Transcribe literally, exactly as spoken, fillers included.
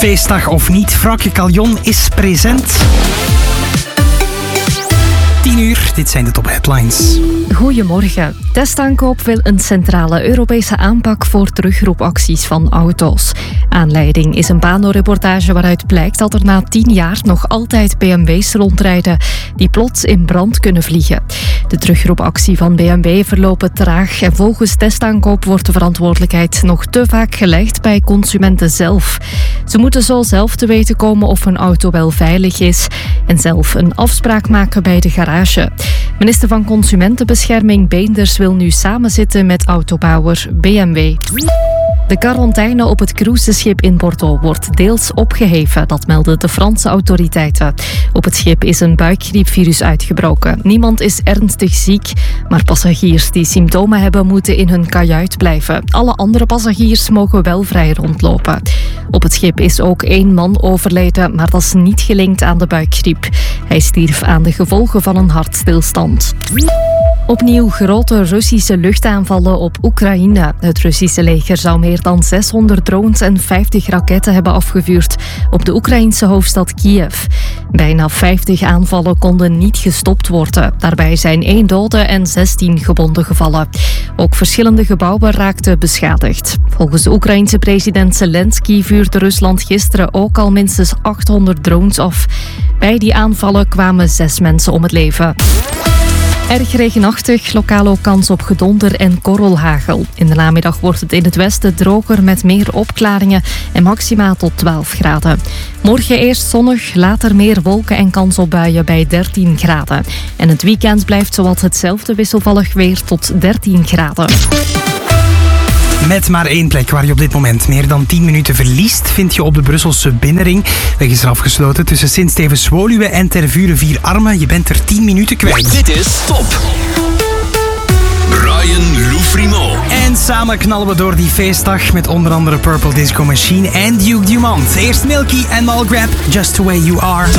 Feestdag of niet, vrouwtje Caljon is present. tien uur, dit zijn de top headlines. Goedemorgen. Testaankoop wil een centrale Europese aanpak voor terugroepacties van auto's. Aanleiding is een Pano-reportage waaruit blijkt dat er na tien jaar nog altijd B M W's rondrijden die plots in brand kunnen vliegen. De terugroepactie van B M W verlopen traag en volgens Testaankoop wordt de verantwoordelijkheid nog te vaak gelegd bij consumenten zelf. Ze moeten zo zelf te weten komen of hun auto wel veilig is en zelf een afspraak maken bij de garage. Minister van Consumentenbescherming Beenders wil nu samenzitten met autobouwer B M W. De quarantaine op het cruiseschip in Bordeaux wordt deels opgeheven, dat melden de Franse autoriteiten. Op het schip is een buikgriepvirus uitgebroken. Niemand is ernstig ziek, maar passagiers die symptomen hebben moeten in hun kajuit blijven. Alle andere passagiers mogen wel vrij rondlopen. Op het schip is ook één man overleden, maar dat is niet gelinkt aan de buikgriep. Hij stierf aan de gevolgen van een hartstilstand. Opnieuw grote Russische luchtaanvallen op Oekraïne. Het Russische leger zou meer dan zeshonderd drones en vijftig raketten hebben afgevuurd op de Oekraïnse hoofdstad Kiev. Bijna vijftig aanvallen konden niet gestopt worden. Daarbij zijn één dode en zestien gewonden gevallen. Ook verschillende gebouwen raakten beschadigd. Volgens de Oekraïense president Zelensky vuurde Rusland gisteren ook al minstens achthonderd drones af. Bij die aanvallen kwamen zes mensen om het leven. Erg regenachtig, lokaal ook kans op gedonder en korrelhagel. In de namiddag wordt het in het westen droger met meer opklaringen en maxima tot twaalf graden. Morgen eerst zonnig, later meer wolken en kans op buien bij dertien graden. En het weekend blijft zowat hetzelfde wisselvallig weer tot dertien graden. Met maar één plek waar je op dit moment meer dan tien minuten verliest, vind je op de Brusselse binnenring. Weg is er afgesloten tussen Sint-Stevens-Woluwe en Tervuren Vier Armen. Je bent er tien minuten kwijt. Dit is Top. Brian Loufrimo. En samen knallen we door die feestdag met onder andere Purple Disco Machine en Duke Dumont. Eerst Milky en Malgrab, Just the Way You Are.